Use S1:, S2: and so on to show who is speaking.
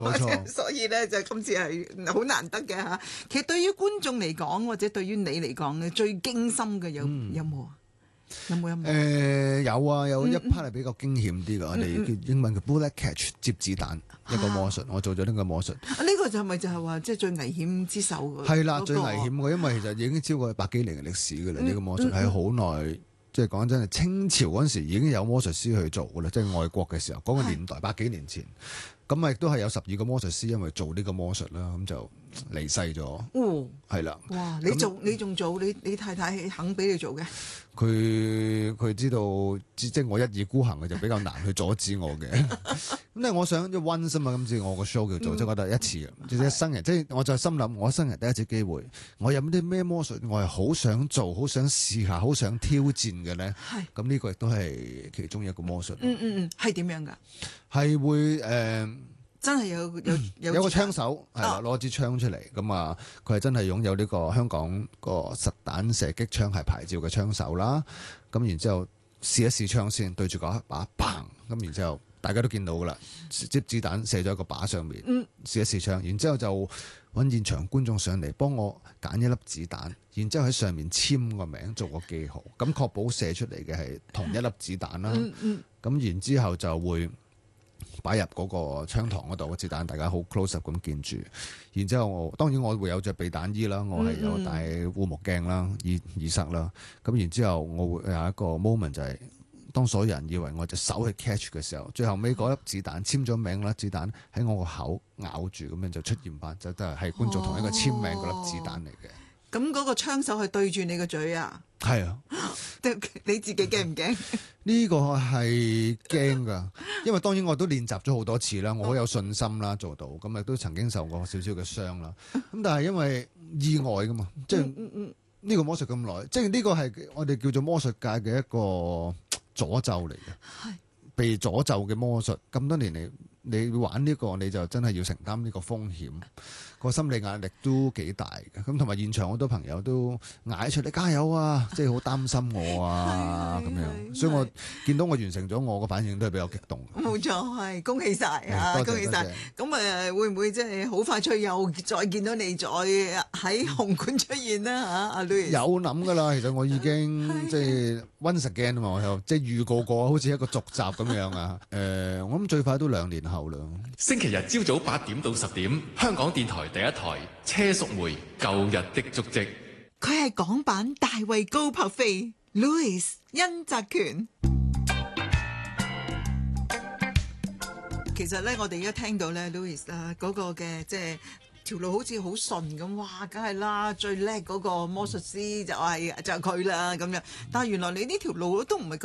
S1: 冇錯。
S2: 所以咧就今次係好難得嘅嚇。其實對於觀眾嚟講，或者對於你嚟講咧，最驚心嘅有冇啊？有冇？
S1: 有啊，有一 part 係比較驚險啲嘅，我哋叫英文嘅 bullet catch 接子彈一個魔術，我做咗呢個魔術。
S2: 呢個就係咪就係話即係最危險之首嘅？
S1: 係啦，最危險嘅，因為其實已經超過100幾年嘅歷史㗎啦，呢個魔術係好耐。即係講真係清朝嗰陣時已經有魔術師去做㗎啦，即係外國嘅時候嗰個年代100幾年前，咁啊亦都係有12個魔術師因為做呢個魔術啦，咁就離世咗。哦，係啦。哇！
S2: 你仲做？你太太肯俾你做嘅？
S1: 佢知道即係我一意孤行嘅就比較難去阻止我嘅。咁咧我想即係 once 啊嘛，今次我個 show 叫做即係覺得一次，即係一生人，即係我就心諗我一生人第一次機會，我有啲咩魔術我係好想做、好想試下、好想挑戰嘅咧。係。咁呢個亦都係其中一個魔術。
S2: 係點樣㗎？
S1: 係會
S2: 真係
S1: 有個槍手係啦，攞支槍出嚟，咁啊佢係真係擁有呢個香港個實彈射擊槍械牌照嘅槍手啦。咁然之後試一試槍先，對住嗰一把砰，咁然之後大家都見到噶啦，接子彈射咗一個靶上面，試一試槍，然之後就揾現場觀眾上嚟幫我揀一粒子彈，然之後喺上面簽個名做個記號，咁確保射出嚟嘅係同一粒子彈啦。咁然之後就會擺入嗰個槍膛嗰度嘅子彈，大家好 close up 咁見住。然之後當然我會有着避彈衣啦，我係有戴護目鏡啦、耳塞啦。咁然之後我會有一個 moment 就係、當所有人以為我隻手去 catch 嘅時候，最後尾嗰粒子彈簽咗名啦，子彈喺我個口咬住，咁樣就出現翻，就都係觀眾同一個簽名嗰粒子彈嚟嘅。
S2: 咁嗰個槍手係對住你個嘴啊？
S1: 係啊。
S2: 你自己驚唔驚？
S1: 呢個係驚㗎，因為當然我都練習咗好多次啦，我好有信心啦，做到咁亦都曾經受過少少嘅傷啦。咁但係因為意外㗎嘛，即係呢個魔術咁耐，即係呢個係我哋叫做魔術界嘅一個詛咒嚟嘅，係被詛咒嘅魔術。咁多年嚟，你玩呢個你就真係要承擔呢個風險。個心理壓力都幾大嘅，咁同埋現場好多朋友都嗌出嚟加油啊，即係好擔心我啊咁樣，所以我見到我完成咗，我個反應都係比較激動。
S2: 冇錯，係恭喜晒啊！恭喜晒！咁會唔會即係好快脆又再見到你再喺紅館出現啦？嚇，阿 Louis
S1: 有諗㗎啦，其實我已經即係 once again 啊嘛，我又即係預告過，好似一個續集咁樣啊。我諗最快都2年後啦。
S3: 星期日朝早8點到10點，香港電台第一台車淑梅舊日的足跡。
S2: 佢係港版大衛高柏飛 Louis 殷澤權。其實咧，我哋一聽到咧 Louis 啊嗰個嘅即係條路好似好順咁，哇！梗係啦，最叻嗰個魔術師就係佢啦咁樣。但係原來你呢條路都唔係咁